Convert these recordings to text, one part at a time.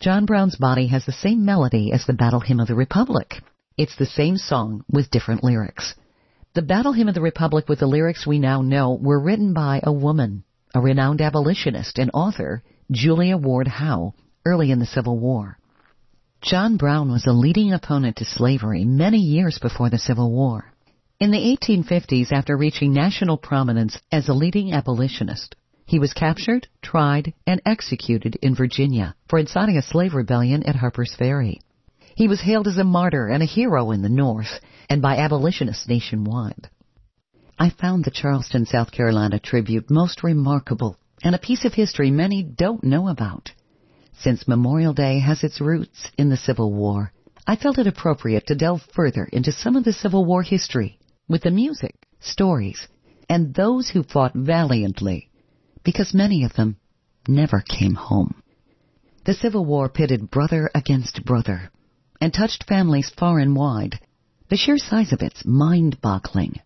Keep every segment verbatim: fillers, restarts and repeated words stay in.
John Brown's Body has the same melody as the Battle Hymn of the Republic. It's the same song with different lyrics. The Battle Hymn of the Republic with the lyrics we now know were written by a woman, a renowned abolitionist and author, Julia Ward Howe, early in the Civil War. John Brown was a leading opponent to slavery many years before the Civil War. In the eighteen fifties, after reaching national prominence as a leading abolitionist, he was captured, tried, and executed in Virginia for inciting a slave rebellion at Harper's Ferry. He was hailed as a martyr and a hero in the North and by abolitionists nationwide. I found the Charleston, South Carolina tribute most remarkable and a piece of history many don't know about. Since Memorial Day has its roots in the Civil War, I felt it appropriate to delve further into some of the Civil War history with the music, stories, and those who fought valiantly, because many of them never came home. The Civil War pitted brother against brother and touched families far and wide. The sheer size of it's mind-boggling.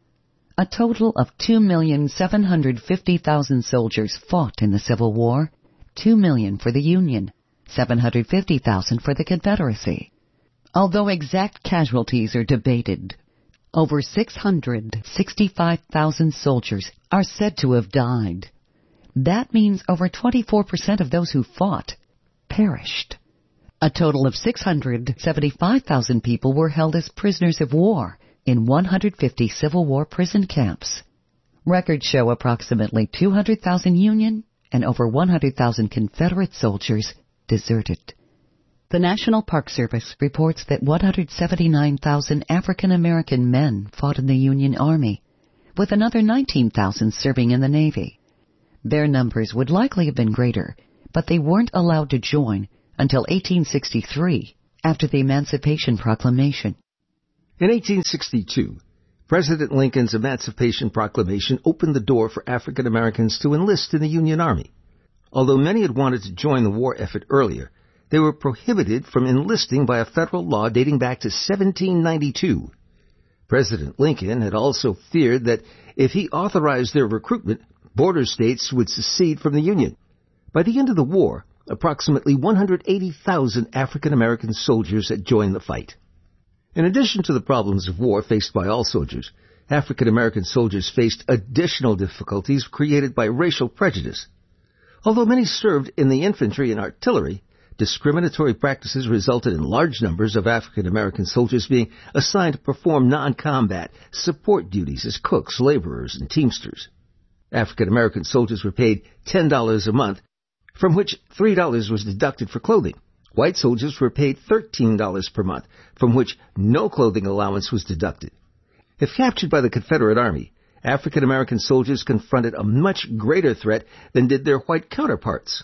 A total of two million seven hundred fifty thousand soldiers fought in the Civil War, two million for the Union, seven hundred fifty thousand for the Confederacy. Although exact casualties are debated, over six hundred sixty-five thousand soldiers are said to have died. That means over twenty-four percent of those who fought perished. A total of six hundred seventy-five thousand people were held as prisoners of war in one hundred fifty Civil War prison camps. Records show approximately two hundred thousand Union and over one hundred thousand Confederate soldiers deserted. The National Park Service reports that one hundred seventy-nine thousand African American men fought in the Union Army, with another nineteen thousand serving in the Navy. Their numbers would likely have been greater, but they weren't allowed to join until eighteen sixty-three, after the Emancipation Proclamation. In eighteen sixty-two, President Lincoln's Emancipation Proclamation opened the door for African Americans to enlist in the Union Army. Although many had wanted to join the war effort earlier, they were prohibited from enlisting by a federal law dating back to seventeen ninety-two. President Lincoln had also feared that if he authorized their recruitment, border states would secede from the Union. By the end of the war, approximately one hundred eighty thousand African American soldiers had joined the fight. In addition to the problems of war faced by all soldiers, African American soldiers faced additional difficulties created by racial prejudice. Although many served in the infantry and artillery, discriminatory practices resulted in large numbers of African American soldiers being assigned to perform non-combat support duties as cooks, laborers, and teamsters. African American soldiers were paid ten dollars a month, from which three dollars was deducted for clothing. White soldiers were paid thirteen dollars per month, from which no clothing allowance was deducted. If captured by the Confederate Army, African American soldiers confronted a much greater threat than did their white counterparts.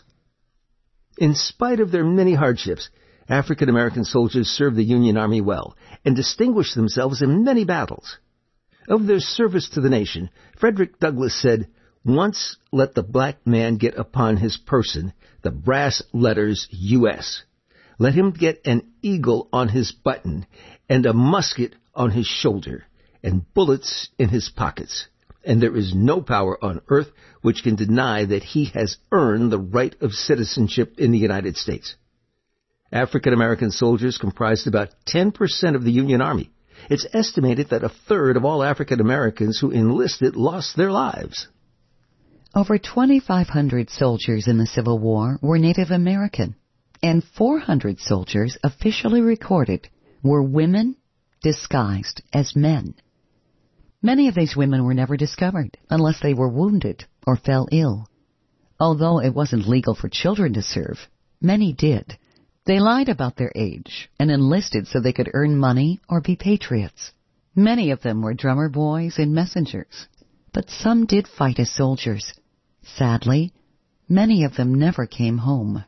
In spite of their many hardships, African American soldiers served the Union Army well and distinguished themselves in many battles. Of their service to the nation, Frederick Douglass said, "Once let the black man get upon his person the brass letters U S Let him get an eagle on his button and a musket on his shoulder and bullets in his pockets, and there is no power on earth which can deny that he has earned the right of citizenship in the United States." African American soldiers comprised about ten percent of the Union Army. It's estimated that a third of all African Americans who enlisted lost their lives. Over twenty-five hundred soldiers in the Civil War were Native American, and four hundred soldiers officially recorded were women disguised as men. Many of these women were never discovered unless they were wounded or fell ill. Although it wasn't legal for children to serve, many did. They lied about their age and enlisted so they could earn money or be patriots. Many of them were drummer boys and messengers, but some did fight as soldiers. Sadly, many of them never came home.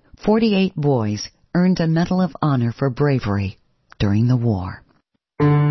Forty-eight boys earned a Medal of Honor for bravery during the war.